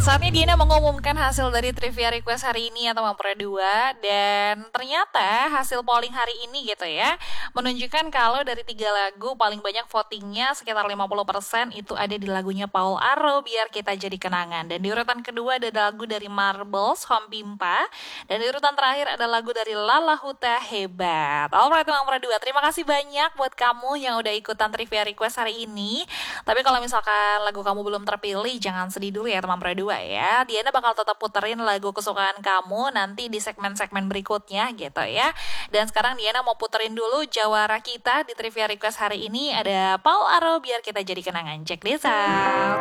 Saatnya Diana mengumumkan hasil dari trivia request hari ini ya teman-teman 2. Dan ternyata hasil polling hari ini gitu ya menunjukkan kalau dari 3 lagu paling banyak votingnya sekitar 50% itu ada di lagunya Paul Arro Biar Kita Jadi Kenangan. Dan di urutan kedua ada lagu dari Marbles Home Pimpa. Dan di urutan terakhir ada lagu dari Lala Huta Hebat. Alright teman-teman 2, terima kasih banyak buat kamu yang udah ikutan trivia request hari ini. Tapi kalau misalkan lagu kamu belum terpilih, jangan sedih dulu ya teman berdua ya. Diana bakal tetap puterin lagu kesukaan kamu nanti di segmen-segmen berikutnya gitu ya. Dan sekarang Diana mau puterin dulu jawara kita di trivia request hari ini ada Paul Arro Biar Kita Jadi Kenangan. Check this out.